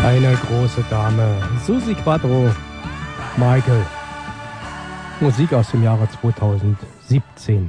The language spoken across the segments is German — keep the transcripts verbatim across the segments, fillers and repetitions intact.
Eine große Dame, Susi Quatro, Michael. Musik aus dem Jahre zweitausendsiebzehn.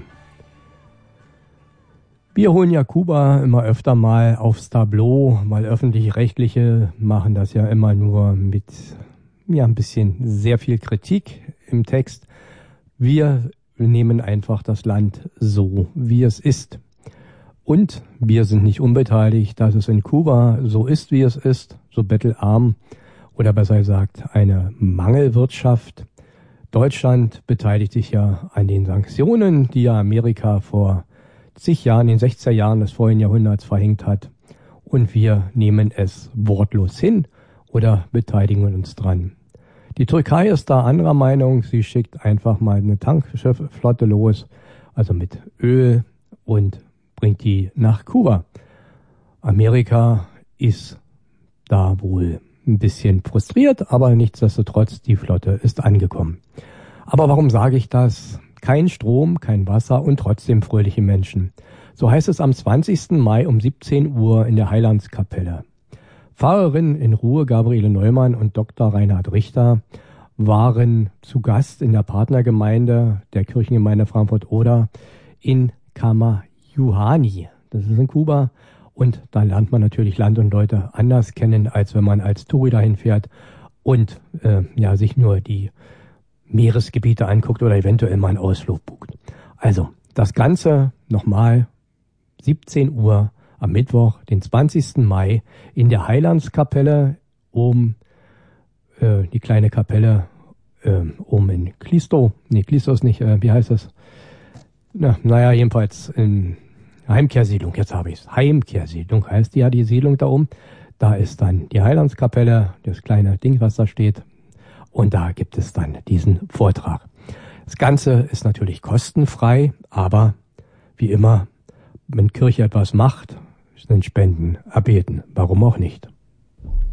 Wir holen ja Kuba immer öfter mal aufs Tableau, weil öffentlich-rechtliche machen das ja immer nur mit ja, ein bisschen sehr viel Kritik im Text. Wir nehmen einfach das Land so, wie es ist. Und wir sind nicht unbeteiligt, dass es in Kuba so ist, wie es ist, so bettelarm oder besser gesagt eine Mangelwirtschaft. Deutschland beteiligt sich ja an den Sanktionen, die ja Amerika vor zig Jahren, in den sechziger Jahren des vorigen Jahrhunderts verhängt hat. Und wir nehmen es wortlos hin oder beteiligen uns dran. Die Türkei ist da anderer Meinung. Sie schickt einfach mal eine Tankschiffflotte los, also mit Öl, und bringt die nach Kuba. Amerika ist da wohl ein bisschen frustriert, aber nichtsdestotrotz, die Flotte ist angekommen. Aber warum sage ich das? Kein Strom, kein Wasser und trotzdem fröhliche Menschen. So heißt es am zwanzigsten Mai um siebzehn Uhr in der Heilandskapelle. Pfarrerin in Ruhe Gabriele Neumann und Doktor Reinhard Richter waren zu Gast in der Partnergemeinde der Kirchengemeinde Frankfurt-Oder in Kamayuhani. Das ist in Kuba. Und da lernt man natürlich Land und Leute anders kennen, als wenn man als Touri dahin fährt und äh, ja sich nur die Meeresgebiete anguckt oder eventuell mal einen Ausflug bucht. Also das Ganze nochmal siebzehn Uhr am Mittwoch, den zwanzigsten Mai in der Heilandskapelle, oben äh, die kleine Kapelle äh, oben in Klisto. Nee, Klisto ist nicht, äh, wie heißt das? Na, naja, jedenfalls in Heimkehrsiedlung, jetzt habe ich es. Heimkehrsiedlung heißt die ja, die Siedlung da oben. Da ist dann die Heilandskapelle, das kleine Ding, was da steht. Und da gibt es dann diesen Vortrag. Das Ganze ist natürlich kostenfrei, aber wie immer, wenn Kirche etwas macht, sind Spenden erbeten. Warum auch nicht?